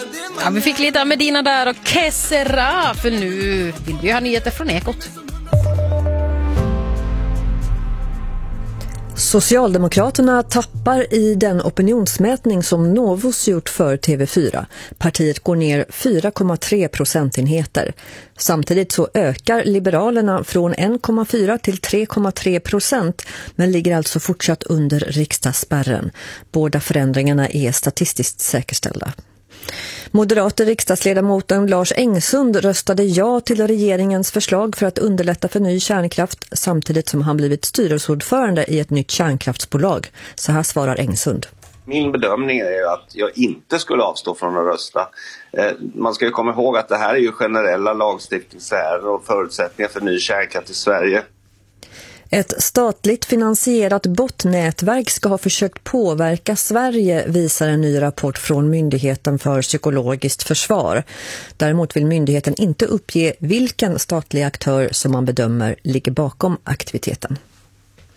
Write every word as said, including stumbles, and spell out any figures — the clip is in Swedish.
Ja, vi fick lite av Medina där och Kessera, för nu vill vi ha nyheter från Ekot. Socialdemokraterna tappar i den opinionsmätning som Novus gjort för T V fyra. Partiet går ner fyra komma tre procentenheter. Samtidigt så ökar Liberalerna från en komma fyra till tre komma tre procent, men ligger alltså fortsatt under riksdagsspärren. Båda förändringarna är statistiskt säkerställda. Moderater riksdagsledamoten Lars Engsund röstade ja till regeringens förslag för att underlätta för ny kärnkraft, samtidigt som han blivit styrelseordförande i ett nytt kärnkraftsbolag. Så här svarar Engsund. Min bedömning är ju att jag inte skulle avstå från att rösta. Man ska ju komma ihåg att det här är ju generella lagstiftningsärenden och förutsättningar för ny kärnkraft i Sverige. Ett statligt finansierat botnätverk ska ha försökt påverka Sverige, visar en ny rapport från Myndigheten för psykologiskt försvar. Däremot vill myndigheten inte uppge vilken statlig aktör som man bedömer ligger bakom aktiviteten.